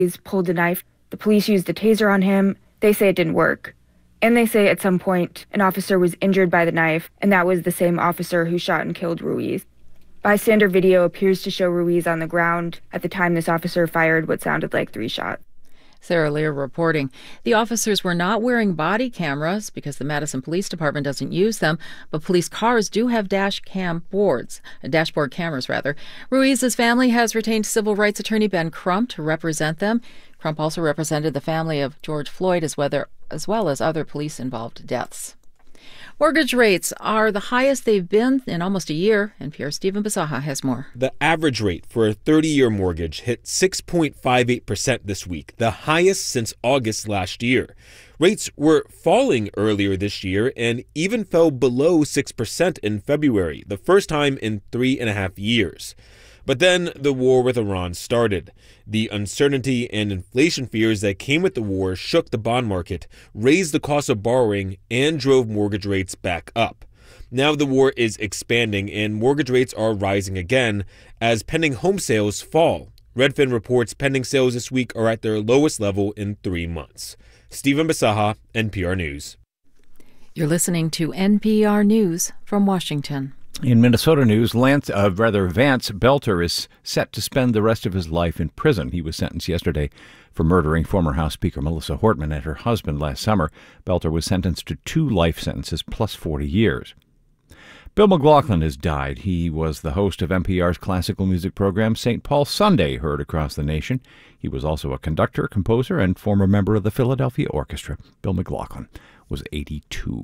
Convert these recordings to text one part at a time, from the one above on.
He's pulled a knife. The police used a taser on him. They say it didn't work. And they say at some point an officer was injured by the knife, and that was the same officer who shot and killed Ruiz. Bystander video appears to show Ruiz on the ground at the time this officer fired what sounded like 3 shots. Sarah Lear reporting. The officers were not wearing body cameras because the Madison Police Department doesn't use them, but police cars do have dashboard cameras. Ruiz's family has retained civil rights attorney Ben Crump to represent them. Crump also represented the family of George Floyd as well as other police-involved deaths. Mortgage rates are the highest they've been in almost a year. NPR's Stephen Bisaha has more. The average rate for a 30-year mortgage hit 6.58% this week, the highest since August last year. Rates were falling earlier this year and even fell below 6% in February, the first time in 3.5 years. But then the war with Iran started. The uncertainty and inflation fears that came with the war shook the bond market, raised the cost of borrowing, and drove mortgage rates back up. Now the war is expanding and mortgage rates are rising again as pending home sales fall. Redfin reports pending sales this week are at their lowest level in 3 months. Stephen Bisaha, NPR News. You're listening to NPR News from Washington. In Minnesota news, Vance Belter is set to spend the rest of his life in prison. He was sentenced yesterday for murdering former House Speaker Melissa Hortman and her husband last summer. Belter was sentenced to 2 life sentences plus 40 years. Bill McLaughlin has died. He was the host of NPR's classical music program St. Paul Sunday, heard across the nation. He was also a conductor, composer, and former member of the Philadelphia Orchestra. Bill McLaughlin was 82.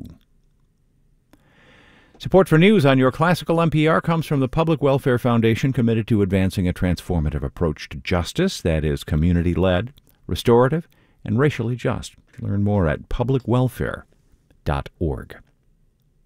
Support for news on your classical NPR comes from the Public Welfare Foundation, committed to advancing a transformative approach to justice that is community-led, restorative, and racially just. Learn more at publicwelfare.org.